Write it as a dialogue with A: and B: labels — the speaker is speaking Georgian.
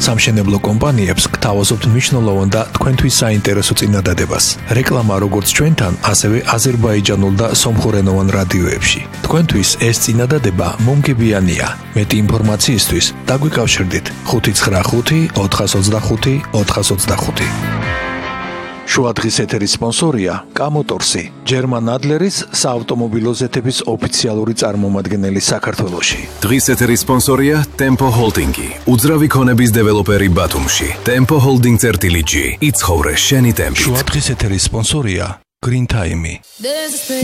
A: სამშენებლო კომპანიებს გთავაზობთ მნიშვნელოვან და თქვენთვის საინტერესო წინადადებას. რეკლამა როგორც ჩვენთან, ასევე აზერბაიჯანულ და სომხურენოვან რადიოებში. თქვენთვის ეს წინადადება მომგებიანია. მეტი ინფორმაციისთვის დაგვიკავშირდით 595 425 425. შუა დღის ეთერის სპონსორია კამოტორსი, ჯერმან ადლერის საავტომობილო ზეთების ოფიციალური წარმომადგენელი საქართველოში.
B: დღის ეთერის სპონსორია Tempo Holding-ი, უძრავი ქონების დეველოპერი ბათუმში. Tempo Holding.G. იცხოვრე შენი ტემპით.
A: შუა დღის ეთერის სპონსორია Green Time-ი.